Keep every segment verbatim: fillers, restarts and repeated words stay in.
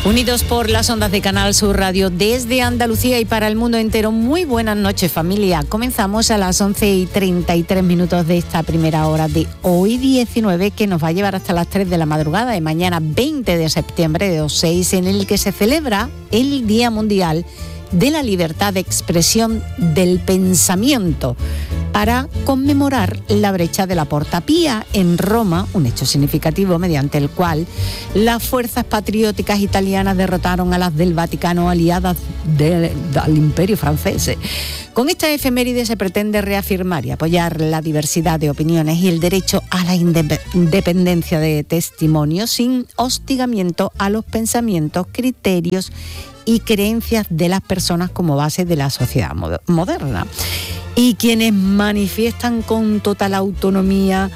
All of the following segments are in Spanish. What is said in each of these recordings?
Unidos por las ondas de Canal Sur Radio desde Andalucía y para el mundo entero. Muy buenas noches, familia. Comenzamos a las once y treinta y tres minutos de esta primera hora de hoy diecinueve, que nos va a llevar hasta las tres de la madrugada de mañana veinte de septiembre de dos mil seis, en el que se celebra el Día Mundial de la Libertad de Expresión del Pensamiento, para conmemorar la brecha de la Porta Pía en Roma, un hecho significativo mediante el cual las fuerzas patrióticas italianas derrotaron a las del Vaticano aliadas de, del Imperio francés. Con esta efeméride se pretende reafirmar y apoyar la diversidad de opiniones y el derecho a la independencia de testimonio sin hostigamiento a los pensamientos, criterios y creencias de las personas como base de la sociedad moderna. Y quienes manifiestan con total autonomía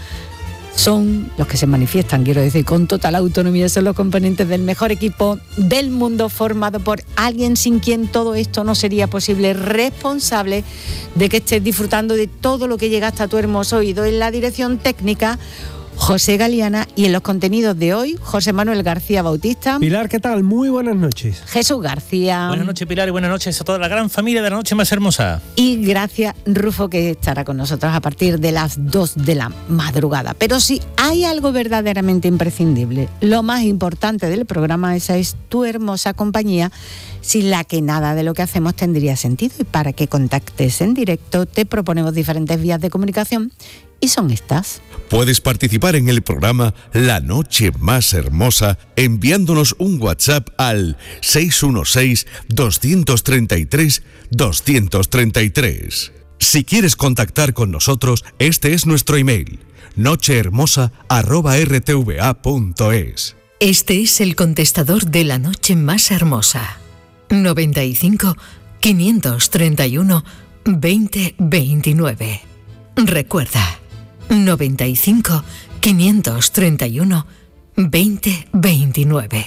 son los que se manifiestan, quiero decir, con total autonomía, son los componentes del mejor equipo del mundo, formado por alguien sin quien todo esto no sería posible, responsable de que estés disfrutando de todo lo que llega hasta tu hermoso oído. En la dirección técnica, José Galiana, y en los contenidos de hoy, José Manuel García Bautista. Pilar, ¿qué tal? Muy buenas noches. Jesús García. Buenas noches, Pilar, y buenas noches a toda la gran familia de La Noche Más Hermosa. Y gracias, Rufo, que estará con nosotros a partir de las dos de la madrugada. Pero si hay algo verdaderamente imprescindible, lo más importante del programa, esa es tu hermosa compañía, sin la que nada de lo que hacemos tendría sentido. Y para que contactes en directo, te proponemos diferentes vías de comunicación, y son estas. Puedes participar en el programa La Noche Más Hermosa enviándonos un WhatsApp al seis uno seis, dos tres tres, dos tres tres. Si quieres contactar con nosotros, este es nuestro email: nochehermosa arroba r t v a punto es. Este es el contestador de La Noche Más Hermosa. noventa y cinco, quinientos treinta y uno, veinte veintinueve. Recuerda, noventa y cinco, quinientos treinta y uno, veinte veintinueve.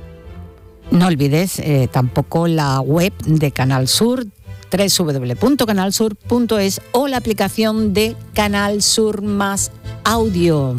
No olvides eh, tampoco la web de Canal Sur, doble u doble u doble u punto canal sur punto es, o la aplicación de Canal Sur Más Audio.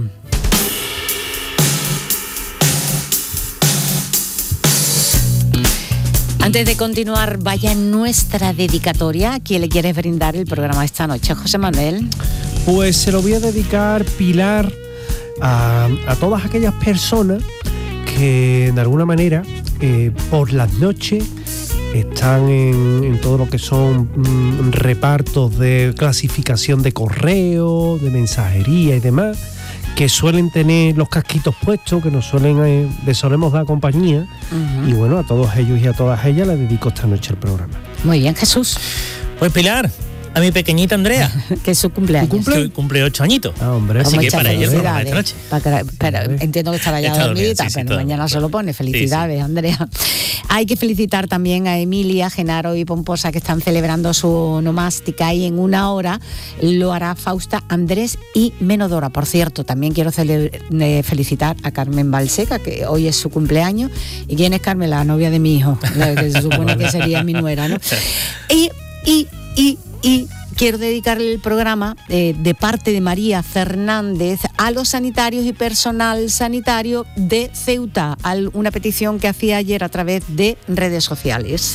Antes de continuar, vaya nuestra dedicatoria. ¿A quién le quieres brindar el programa esta noche, José Manuel? Pues se lo voy a dedicar, Pilar, a, a todas aquellas personas que de alguna manera eh, por las noches están en, en todo lo que son mm, repartos de clasificación de correo, de mensajería y demás, que suelen tener los casquitos puestos, que nos suelen eh, les solemos dar compañía. Uh-huh. Y bueno, a todos ellos y a todas ellas les dedico esta noche el programa. Muy bien, Jesús. Pues Pilar, a mi pequeñita Andrea, que es su cumpleaños. ¿Cumple? Que cumple ocho añitos. Ah, hombre. Así que para ella el programa de esta noche. Para, para, entiendo que estará ya dormidita, sí, sí, pero mañana se lo pone. Felicidades, sí, sí. Andrea. Hay que felicitar también a Emilia, Genaro y Pomposa, que están celebrando su onomástica, y en una hora lo hará Fausta, Andrés y Menodora. Por cierto, también quiero cele- felicitar a Carmen Balseca, que hoy es su cumpleaños. ¿Y quién es Carmen? La novia de mi hijo, la que se supone que sería mi nuera, ¿no? Y, y, y Y quiero dedicarle el programa eh, de parte de María Fernández a los sanitarios y personal sanitario de Ceuta, a una petición que hacía ayer a través de redes sociales.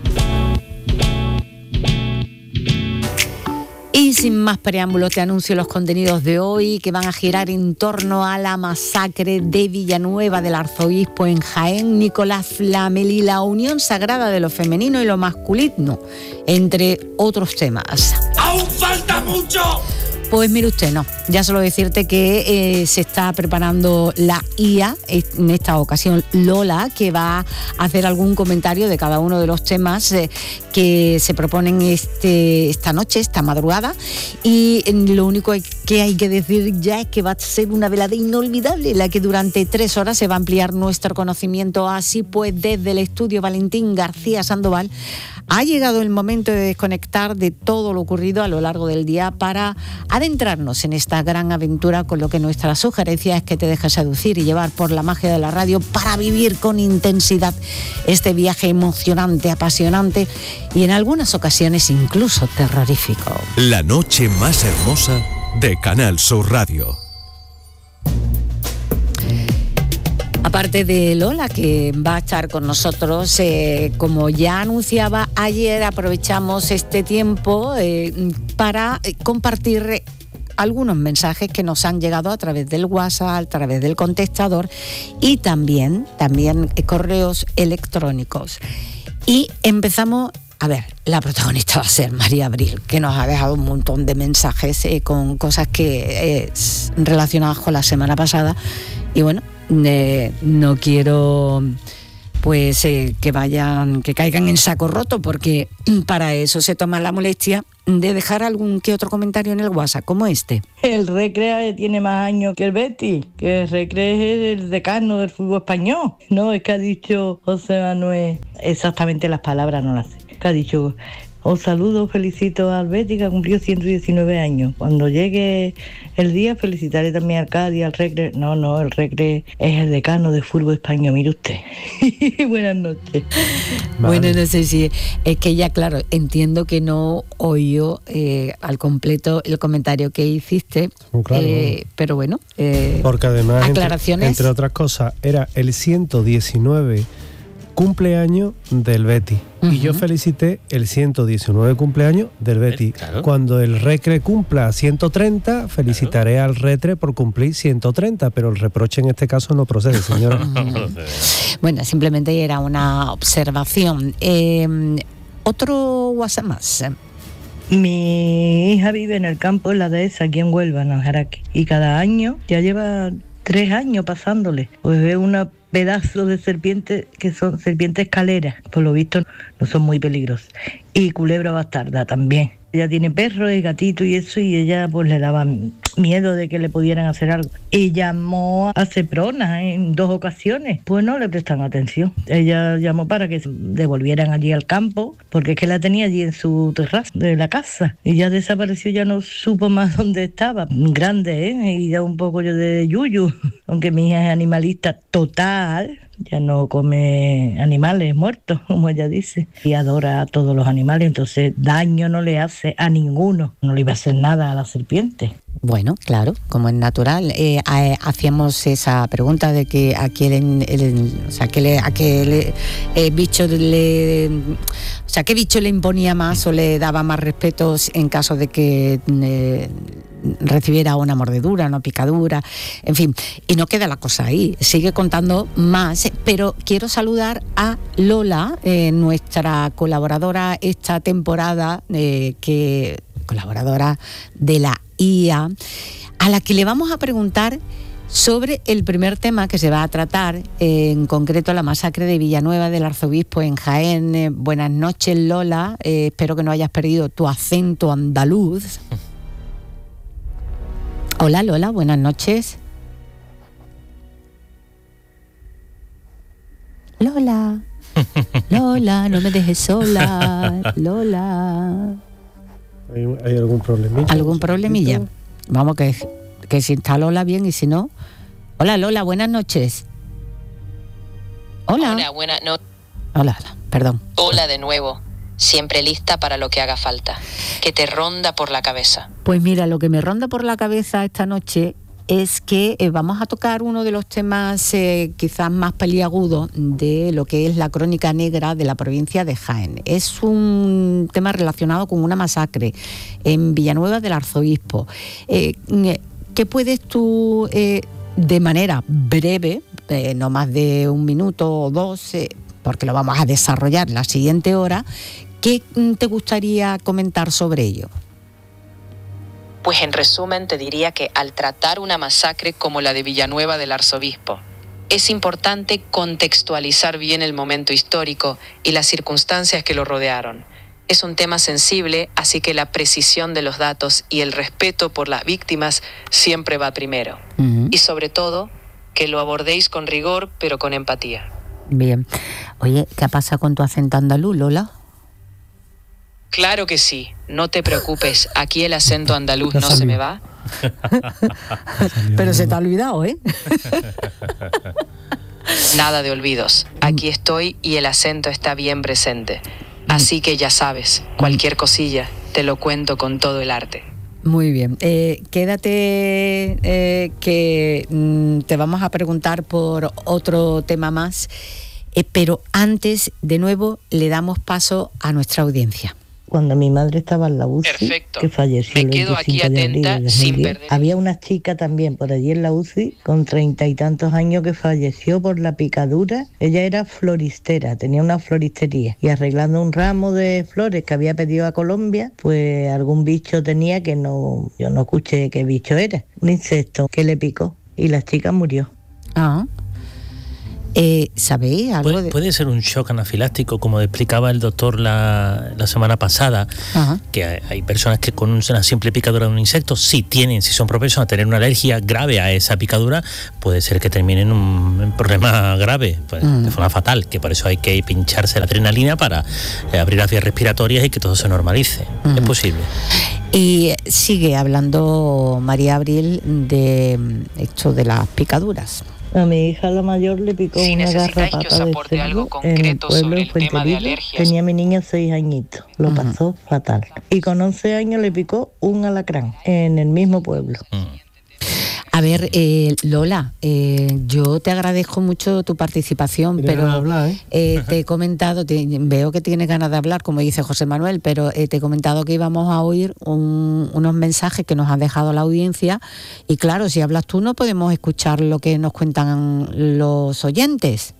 Y sin más preámbulos, te anuncio los contenidos de hoy, que van a girar en torno a la masacre de Villanueva del Arzobispo en Jaén, Nicolás Flamel y la unión sagrada de lo femenino y lo masculino, entre otros temas. ¡Aún falta mucho! Pues mire usted, no, ya solo decirte que eh, se está preparando la I A, en esta ocasión Lola, que va a hacer algún comentario de cada uno de los temas eh, que se proponen este, esta noche, esta madrugada, y lo único que hay que decir ya es que va a ser una velada inolvidable, la que durante tres horas se va a ampliar nuestro conocimiento. Así pues, desde el estudio Valentín García Sandoval, ha llegado el momento de desconectar de todo lo ocurrido a lo largo del día para adentrarnos en esta gran aventura, con lo que nuestra sugerencia es que te dejes seducir y llevar por la magia de la radio para vivir con intensidad este viaje emocionante, apasionante y en algunas ocasiones incluso terrorífico. La noche más hermosa de Canal Sur Radio. Aparte de Lola, que va a estar con nosotros, eh, como ya anunciaba ayer, aprovechamos este tiempo eh, para compartir algunos mensajes que nos han llegado a través del WhatsApp, a través del contestador y también, también correos electrónicos. Y empezamos. A ver, la protagonista va a ser María Abril, que nos ha dejado un montón de mensajes eh, con cosas que eh, relacionadas con la semana pasada. Y bueno, eh, no quiero pues eh, que vayan, que caigan en saco roto, porque para eso se toma la molestia de dejar algún que otro comentario en el WhatsApp, como este. El Recre tiene más años que el Betis, que el Recre es el decano del fútbol español. No, es que ha dicho José Manuel, exactamente las palabras no las sé, que ha dicho: os saludo, felicito al Betis, que ha cumplido ciento diecinueve años. Cuando llegue el día, felicitaré también al Cádiz, al Recre. No, no, el Recre es el decano de fútbol español, mire usted. Buenas noches. Vale. Bueno, no sé si es que ya, claro, entiendo que no oyó eh, al completo el comentario que hiciste, oh, claro. eh, pero bueno, eh, porque además, aclaraciones. Entre, entre otras cosas, era el ciento diecinueve cumpleaños del Betis. Uh-huh. Y yo felicité el ciento diecinueve cumpleaños del Betis. Claro. Cuando el Recre cumpla ciento treinta, felicitaré claro. al Recre por cumplir ciento treinta, pero el reproche en este caso no procede, señora. Bueno, simplemente era una observación. Eh, otro WhatsApp más. Mi hija vive en el campo en la dehesa, aquí en Huelva, en Aljaraque, y cada año, ya lleva tres años pasándole, pues ve una pedazos de serpientes que son serpientes escaleras, por lo visto no son muy peligrosas, y culebra bastarda también. Ella tiene perros y gatitos y eso, y ella pues le daba miedo de que le pudieran hacer algo. Y llamó a Seprona en dos ocasiones, pues no le prestan atención. Ella llamó para que se devolvieran allí al campo, porque es que la tenía allí en su terraza de la casa, y ya desapareció, ya no supo más dónde estaba. Grande, ¿eh? Y da un poco yo de yuyu, aunque mi hija es animalista total. Ya no come animales muertos, como ella dice, y adora a todos los animales, entonces daño no le hace a ninguno, no le iba a hacer nada a la serpiente. Bueno, claro, como es natural. Eh, eh, hacíamos esa pregunta de que a qué, el, el, o sea, que le, a qué le, eh, bicho le, o sea, qué bicho le imponía más o le daba más respeto en caso de que eh, recibiera una mordedura, una picadura, en fin, y no queda la cosa ahí, sigue contando más, pero quiero saludar a Lola, eh, nuestra colaboradora esta temporada, eh, que colaboradora de la I A, a la que le vamos a preguntar sobre el primer tema que se va a tratar, eh, en concreto la masacre de Villanueva del Arzobispo en Jaén. Eh, buenas noches, Lola, eh, espero que no hayas perdido tu acento andaluz. Hola, Lola, buenas noches. Lola, Lola, no me dejes sola, Lola. ¿Hay, hay algún problemilla? ¿Algún problemilla? Vamos, que, que si está Lola bien y si no... Hola, Lola, buenas noches. Hola. Hola, buenas noches. Hola, hola, perdón. Hola de nuevo. Siempre lista para lo que haga falta. ¿Qué te ronda por la cabeza? Pues mira, lo que me ronda por la cabeza esta noche es que eh, vamos a tocar uno de los temas eh, quizás más peliagudos de lo que es la crónica negra de la provincia de Jaén. Es un tema relacionado con una masacre en Villanueva del Arzobispo. Eh, ¿Qué puedes tú, eh, de manera breve, eh, no más de un minuto o dos, eh, porque lo vamos a desarrollar la siguiente hora, qué te gustaría comentar sobre ello? Pues en resumen te diría que al tratar una masacre como la de Villanueva del Arzobispo, es importante contextualizar bien el momento histórico y las circunstancias que lo rodearon. Es un tema sensible, así que la precisión de los datos y el respeto por las víctimas siempre va primero. Uh-huh. Y sobre todo, que lo abordéis con rigor, pero con empatía. Bien. Oye, ¿qué pasa con tu acento andaluz, Lola? Claro que sí, no te preocupes, aquí el acento andaluz no, no se me va. Pero se te ha olvidado, ¿eh? Nada de olvidos, aquí estoy y el acento está bien presente. Así que ya sabes, cualquier cosilla te lo cuento con todo el arte. Muy bien. Eh, quédate eh, que mm, te vamos a preguntar por otro tema más, eh, pero antes, de nuevo, le damos paso a nuestra audiencia. Cuando mi madre estaba en la U C I, Perfecto. que falleció Me el quedo aquí veinticinco de abril atenta de dos mil sin diez, perder- había una chica también por allí en la U C I con treinta y tantos años que falleció por la picadura. Ella era floristera, tenía una floristería y arreglando un ramo de flores que había pedido a Colombia, pues algún bicho tenía que no, yo no escuché qué bicho era, un insecto que le picó y la chica murió. Ah. Eh, ¿Sabéis algo Puede, de...? puede ser un shock anafiláctico, como explicaba el doctor la, la semana pasada, Ajá. que hay, hay personas que con una simple picadura de un insecto, si tienen, si son propensos a tener una alergia grave a esa picadura, puede ser que terminen en un, un problema grave, pues, Mm. de forma fatal, que por eso hay que pincharse la adrenalina para eh, abrir las vías respiratorias y que todo se normalice. Mm. Es posible. Y sigue hablando María Abril de mm, esto de las picaduras. A mi hija la mayor le picó Si una necesitáis que garrapata os de aporte algo cerdo en el concreto pueblo sobre de el tema de Fuentevido. alergias. Tenía mi niña seis añitos, lo Ujú. pasó fatal. Y con once años le picó un alacrán en el mismo pueblo. Mm. A ver, eh, Lola, eh, yo te agradezco mucho tu participación, Tienes pero ganas de hablar, ¿eh? eh, te he comentado, te- veo que tienes ganas de hablar, como dice José Manuel, pero eh, te he comentado que íbamos a oír un- unos mensajes que nos ha dejado la audiencia y claro, si hablas tú no podemos escuchar lo que nos cuentan los oyentes.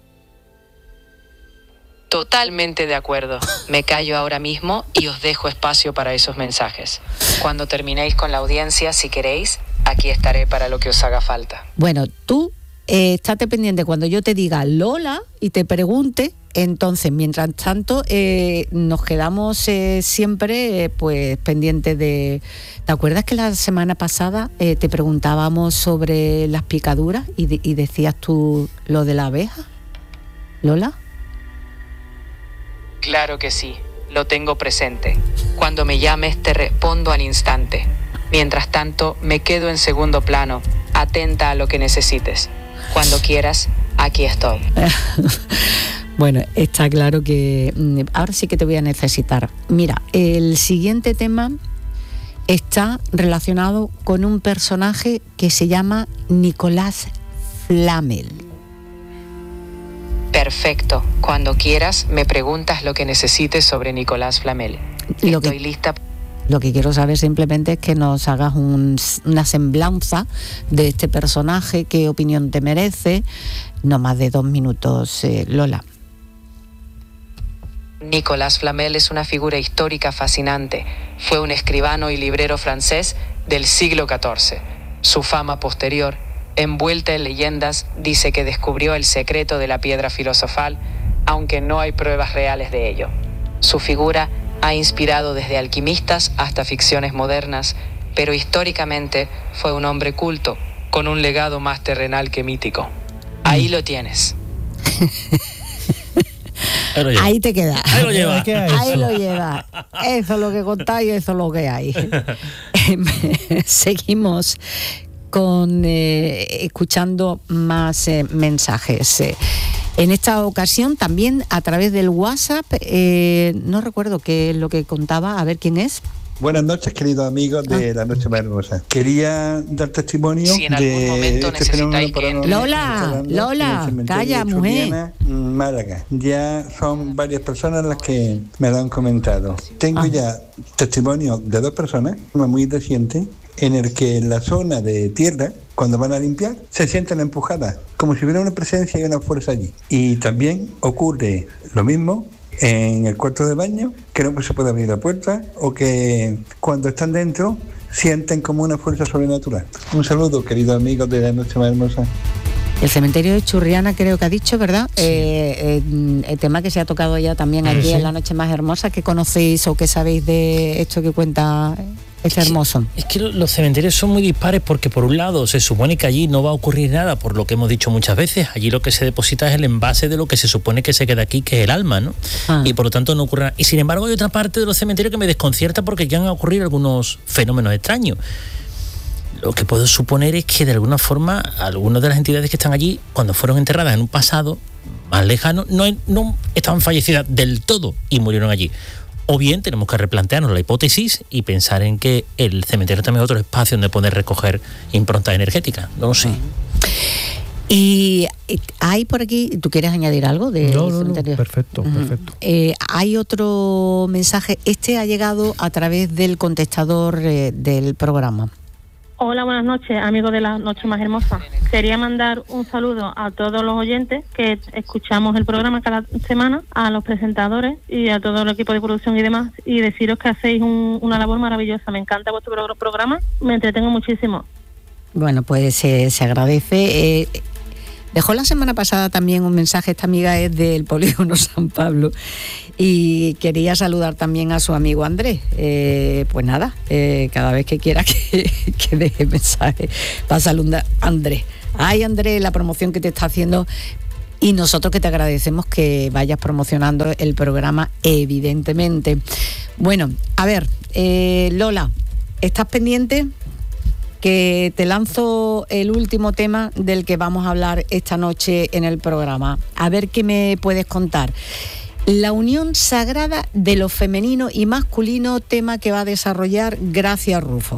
Totalmente de acuerdo. Me callo ahora mismo y os dejo espacio para esos mensajes. Cuando terminéis con la audiencia, si queréis, aquí estaré para lo que os haga falta. Bueno, tú eh, estate pendiente cuando yo te diga Lola y te pregunte, entonces, mientras tanto, eh, nos quedamos eh, siempre eh, pues pendientes de... ¿Te acuerdas que la semana pasada eh, te preguntábamos sobre las picaduras y, de- y decías tú lo de la abeja? ¿Lola? Claro que sí, lo tengo presente. Cuando me llames te respondo al instante. Mientras tanto, me quedo en segundo plano, atenta a lo que necesites. Cuando quieras, aquí estoy. Bueno, está claro que mm, ahora sí que te voy a necesitar. Mira, el siguiente tema está relacionado con un personaje que se llama Nicolás Flamel. Perfecto. Cuando quieras, me preguntas lo que necesites sobre Nicolás Flamel. Lo Estoy que, lista. lo que quiero saber simplemente es que nos hagas un- una semblanza de este personaje, qué opinión te merece. No más de dos minutos, eh, Lola. Nicolás Flamel es una figura histórica fascinante. Fue un escribano y librero francés del siglo catorce. Su fama posterior, envuelta en leyendas, dice que descubrió el secreto de la piedra filosofal, aunque no hay pruebas reales de ello. Su figura ha inspirado desde alquimistas hasta ficciones modernas, pero históricamente fue un hombre culto, con un legado más terrenal que mítico. Ahí lo tienes. Ahí lo lleva. Ahí te queda. Ahí lo lleva. ¿Qué hay? Ahí lo lleva. Eso es lo que contáis, eso es lo que hay. Seguimos con eh, escuchando más eh, mensajes. Eh, en esta ocasión también a través del WhatsApp, eh, no recuerdo qué es lo que contaba, a ver quién es. Buenas noches, queridos amigos de La Noche Más Hermosa. Quería dar testimonio Si en algún de momento este fenómeno necesitáis que- paranormal Lola, que está dando Lola, en el cementerio calla, de mujer. Churriana, Málaga. Ya son varias personas las que me lo han comentado. Tengo Ah. ya testimonio de dos personas, una muy reciente, en el que en la zona de tierra, cuando van a limpiar, se sienten empujadas, como si hubiera una presencia y una fuerza allí. Y también ocurre lo mismo en el cuarto de baño, que no se puede abrir la puerta, o que cuando están dentro sienten como una fuerza sobrenatural. Un saludo, queridos amigos de La Noche Más Hermosa. El cementerio de Churriana creo que ha dicho, ¿verdad? Eh, eh, el tema que se ha tocado ya también aquí Sí. en La Noche Más Hermosa, ¿qué conocéis o qué sabéis de esto que cuenta este hermoso? Es que lo- los cementerios son muy dispares porque por un lado se supone que allí no va a ocurrir nada, por lo que hemos dicho muchas veces, allí lo que se deposita es el envase de lo que se supone que se queda aquí, que es el alma, ¿no? Ah. Y por lo tanto no ocurre nada. Y sin embargo hay otra parte de los cementerios que me desconcierta porque ya han ocurrido algunos fenómenos extraños. Lo que puedo suponer es que de alguna forma algunas de las entidades que están allí, cuando fueron enterradas en un pasado más lejano, no, no estaban fallecidas del todo y murieron allí. O bien tenemos que replantearnos la hipótesis y pensar en que el cementerio también es otro espacio donde poder recoger impronta energética. No lo sé. Y hay por aquí, ¿tú quieres añadir algo del no, no, cementerio? No, perfecto, uh-huh. perfecto. Eh, hay otro mensaje, este ha llegado a través del contestador eh, del programa. Hola, buenas noches, amigos de La Noche Más Hermosa. Quería mandar un saludo a todos los oyentes que escuchamos el programa cada semana, a los presentadores y a todo el equipo de producción y demás, y deciros que hacéis un, una labor maravillosa. Me encanta vuestro programa, me entretengo muchísimo. Bueno, pues eh, se agradece. Eh, dejó la semana pasada también un mensaje, esta amiga es del Polígono San Pablo, y quería saludar también a su amigo Andrés. Eh, pues nada, eh, cada vez que quiera que, que deje mensaje para saludar a Andrés. Ay, Andrés, la promoción que te está haciendo, y nosotros que te agradecemos que vayas promocionando el programa, evidentemente. Bueno, a ver, eh, Lola, ¿estás pendiente? Que te lanzo el último tema del que vamos a hablar esta noche en el programa. A ver qué me puedes contar. La unión sagrada de lo femenino y masculino, tema que va a desarrollar Gracia Rufo.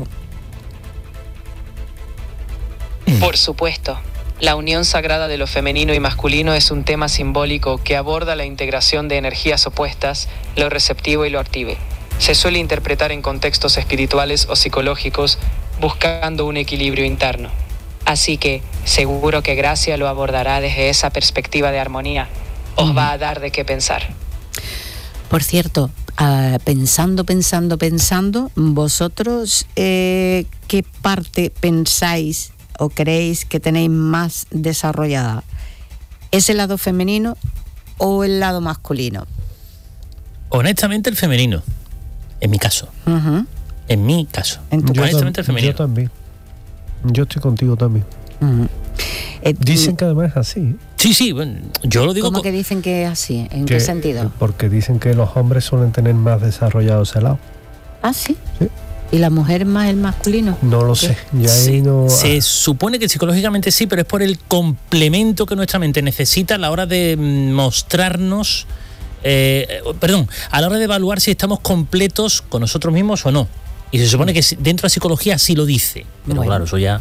Por supuesto, la unión sagrada de lo femenino y masculino es un tema simbólico que aborda la integración de energías opuestas, lo receptivo y lo activo. Se suele interpretar en contextos espirituales o psicológicos, buscando un equilibrio interno. Así que seguro que Gracia lo abordará desde esa perspectiva de armonía. Os va a dar de qué pensar. Por cierto, uh, pensando, pensando, pensando, vosotros, eh, ¿qué parte pensáis o creéis que tenéis más desarrollada? ¿Es el lado femenino o el lado masculino? Honestamente, el femenino, en mi caso. Uh-huh. En mi caso. En tu Honestamente, el femenino. Yo también. Yo estoy contigo también. Uh-huh. Eh, dicen que además es así. Sí, sí, bueno, yo lo digo. ¿Cómo co- que dicen que es así? ¿En que, qué sentido? Porque dicen que los hombres suelen tener más desarrollado ese lado. Ah, sí. Sí. ¿Y la mujer más el masculino? No lo sé. Ya se, ahí no. se supone que psicológicamente sí, pero es por el complemento que nuestra mente necesita a la hora de mostrarnos. Eh, perdón, a la hora de evaluar si estamos completos con nosotros mismos o no. Y se supone que dentro de la psicología sí lo dice. Pero bueno, claro, eso ya.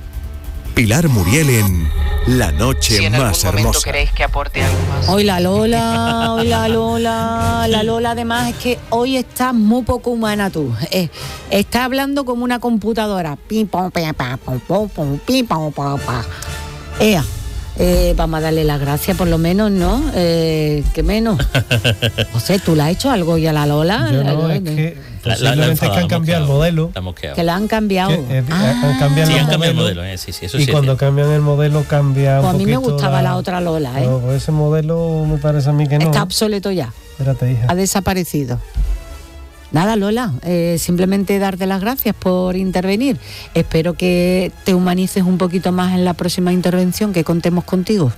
Pilar Muriel en La Noche Si en algún Más momento Hermosa. queréis que aporte algo más. Hoy la Lola, hoy la Lola, la Lola además es que hoy estás muy poco humana tú. Eh, está hablando como una computadora. Pim, pam, pam, pam, pam, pam, pam, pim, pam, pam, pam. Ea, eh, vamos a darle las gracias por lo menos, ¿no? Eh, ¿Qué menos? O sea, ¿tú le has hecho algo ya a la Lola? Yo La no, Lola, es que La- la- la posiblemente es enfada, que han la cambiado el mosqueado. modelo. La mosqueado. que la han cambiado. Que, eh, Ah, han cambiado Sí, los han cambiado el modelos. modelo, eh, sí, sí, eso Y sí. cuando es cierto. cambian el modelo cambia pues un a mí me poquito gustaba la otra Lola, ¿eh? No, pues ese modelo me parece a mí que no. Está obsoleto ya. Espérate, hija. Ha desaparecido. Nada, Lola, eh, simplemente darte las gracias por intervenir. Espero que te humanices un poquito más en la próxima intervención, que contemos contigo.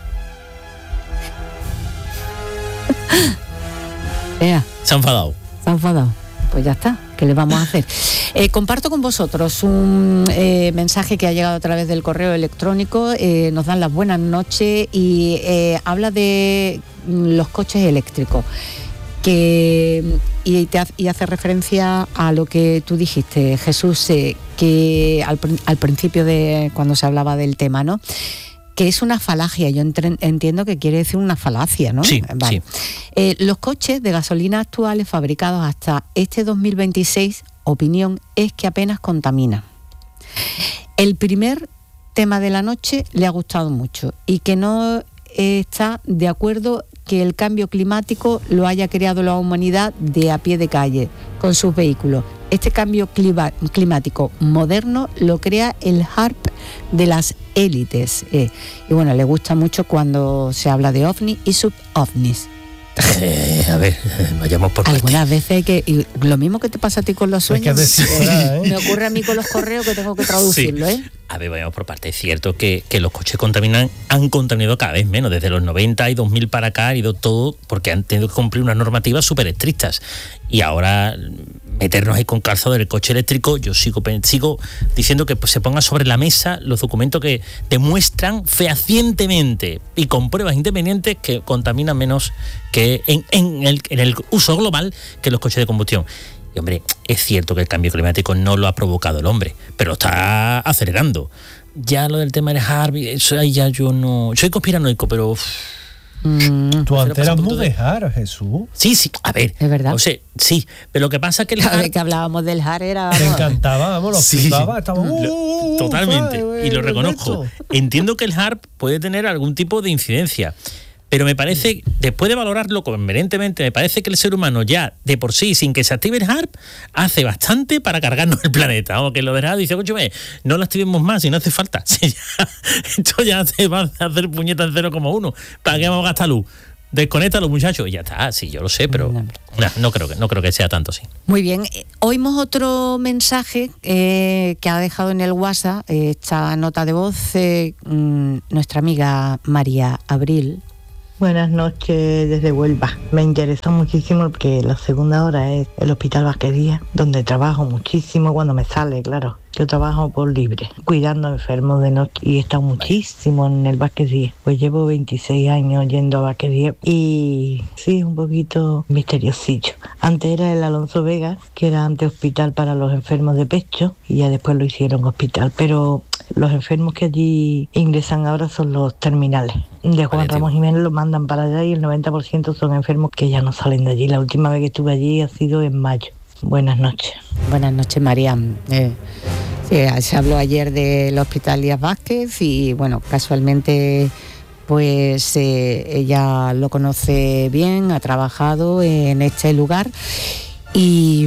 Ea, Se han enfadado. ¿se ha enfadado? Pues ya está, ¿qué le vamos a hacer? Eh, comparto con vosotros un eh, mensaje que ha llegado a través del correo electrónico. Eh, nos dan las buenas noches y eh, habla de mm, los coches eléctricos. Que, y, te, y hace referencia a lo que tú dijiste, Jesús, eh, que al, al principio de cuando se hablaba del tema, ¿no? Que es una falacia. Yo entre, entiendo que quiere decir una falacia, ¿no? Sí, Vale. sí. Eh, los coches de gasolina actuales fabricados hasta este dos mil veintiséis, opinión, es que apenas contaminan. El primer tema de la noche le ha gustado mucho y que no eh, está de acuerdo que el cambio climático lo haya creado la humanidad de a pie de calle, con sus vehículos. Este cambio clima, climático moderno lo crea el HARP de las élites. Eh, y bueno, le gusta mucho cuando se habla de ovni y sub-ovnis. Eh, a ver, vayamos por partes. Algunas veces hay que... Y lo mismo que te pasa a ti con los Hay que sueños, descifrar, ¿eh? me ocurre a mí con los correos que tengo que traducirlo, Sí. ¿eh? A ver, vayamos por partes. Es cierto que, que los coches contaminan, han contaminado cada vez menos. Desde los noventa y dos mil para acá ha ido todo porque han tenido que cumplir unas normativas súper estrictas. Y ahora meternos ahí con calzado en el coche eléctrico, yo sigo, sigo diciendo que pues, se pongan sobre la mesa los documentos que demuestran fehacientemente y con pruebas independientes que contaminan menos que en, en, el, en el uso global que los coches de combustión. Y hombre, es cierto que el cambio climático no lo ha provocado el hombre, pero lo está acelerando. Ya lo del tema del Harvey, eso ahí ya yo no... Soy conspiranoico, pero... Uf, Mm, Tú antes eras muy de Har, Jesús. Sí, sí, a ver. Es verdad. O sea, sí, pero lo que pasa es que el Cada Har... vez que hablábamos del Har era... Te encantaba, vamos, lo Sí. flipaba, estaba... Uh, uh, uh, Totalmente, ¿sabes? y lo reconozco. Entiendo que el Har puede tener algún tipo de incidencia, pero me parece, después de valorarlo convenientemente, me parece que el ser humano ya, de por sí, sin que se active el Harp, hace bastante para cargarnos el planeta. Vamos, que lo del Harp dice, escúchame, no lo activemos más si no hace falta. Si ya, esto ya se va a hacer puñeta en cero coma uno. ¿Para qué vamos a gastar luz? Desconéctalo, muchachos, y ya está. Sí, yo lo sé, pero no, no, creo, que, no creo que sea tanto así. Muy bien. Oímos otro mensaje eh, que ha dejado en el WhatsApp, eh, esta nota de voz, eh, mmm, nuestra amiga María Abril. Buenas noches desde Huelva. Me interesa muchísimo porque la segunda hora es el Hospital Vázquez Díaz, donde trabajo muchísimo cuando me sale, claro. Yo trabajo por libre, cuidando enfermos de noche y he estado muchísimo en el Vázquez Díaz. Pues llevo veintiséis años yendo a Vázquez Díaz y sí, es un poquito misteriosillo. Antes era el Alonso Vega, que era antes hospital para los enfermos de pecho y ya después lo hicieron hospital. Pero los enfermos que allí ingresan ahora son los terminales. De Juan Ramón Jiménez los mandan para allá y el noventa por ciento son enfermos que ya no salen de allí. La última vez que estuve allí ha sido en mayo. Buenas noches. Buenas noches, María. Eh, sí, se habló ayer del Hospital Díaz Vázquez y, bueno, casualmente, pues eh, ella lo conoce bien, ha trabajado en este lugar y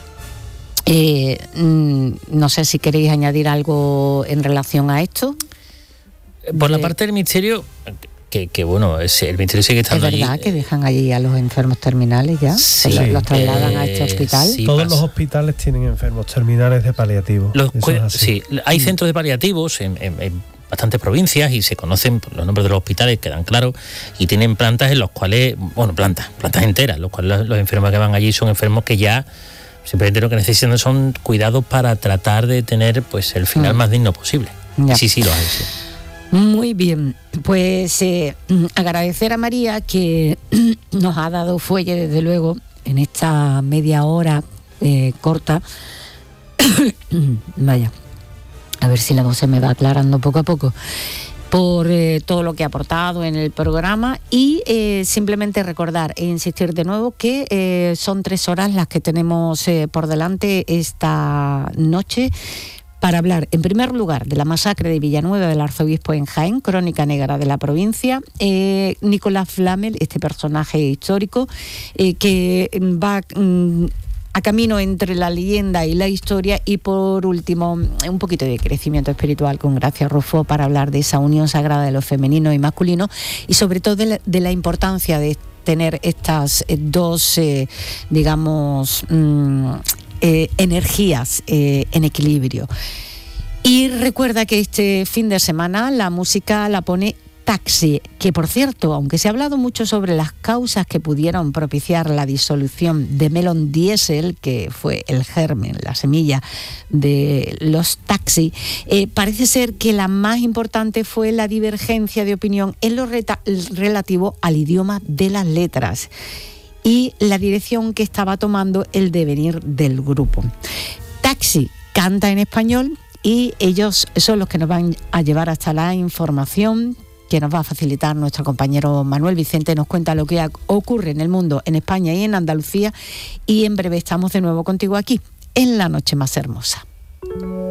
eh, no sé si queréis añadir algo en relación a esto. Por la parte del ministerio, que, que bueno, es, el ministerio sigue estando allí. ¿Es verdad allí, que dejan allí a los enfermos terminales ya? Sí, ¿Los, los trasladan eh, a este hospital? Sí, Todos pasa. los hospitales tienen enfermos terminales de paliativos. Los, Eso es así. sí, hay centros de paliativos en, en, en bastantes provincias y se conocen los nombres de los hospitales, quedan claros, y tienen plantas en los cuales, bueno, plantas, plantas enteras, los cuales los, los enfermos que van allí son enfermos que ya simplemente lo que necesitan son cuidados para tratar de tener pues el final mm. más digno posible. Ya. Sí, sí, lo hay. Sí. Muy bien, pues eh, agradecer a María que nos ha dado fuelle, desde luego, en esta media hora eh, corta. Vaya, a ver si la voz se me va aclarando poco a poco, por eh, todo lo que ha aportado en el programa y eh, simplemente recordar e insistir de nuevo que eh, son tres horas las que tenemos eh, por delante esta noche, para hablar, en primer lugar, de la masacre de Villanueva del Arzobispo en Jaén, crónica negra de la provincia. Eh, Nicolás Flamel, este personaje histórico, eh, que va mm, a camino entre la leyenda y la historia. Y por último, un poquito de crecimiento espiritual con Gracia Rufo, para hablar de esa unión sagrada de lo femenino y masculino y sobre todo de la, de la importancia de tener estas eh, dos, eh, digamos... Mm, Eh, energías eh, en equilibrio. Y recuerda que este fin de semana la música la pone Taxi, que por cierto, aunque se ha hablado mucho sobre las causas que pudieron propiciar la disolución de Melon Diesel, que fue el germen, la semilla de los taxis, eh, parece ser que la más importante fue la divergencia de opinión en lo reta- relativo al idioma de las letras y la dirección que estaba tomando el devenir del grupo. Taxi canta en español y ellos son los que nos van a llevar hasta la información que nos va a facilitar nuestro compañero Manuel Vicente. Nos cuenta lo que ocurre en el mundo, en España y en Andalucía, y en breve estamos de nuevo contigo aquí, en La Noche Más Hermosa.